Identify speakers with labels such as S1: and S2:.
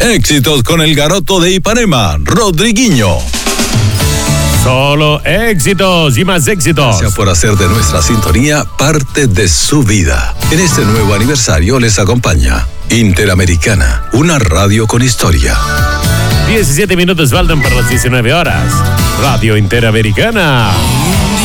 S1: Éxitos con el garoto de Ipanema, Rodriguinho.
S2: Solo éxitos y más éxitos.
S1: Gracias por hacer de nuestra sintonía parte de su vida. En este nuevo aniversario les acompaña Interamericana, una radio con historia.
S2: 17 minutos faltan para las 19 horas. Radio Interamericana.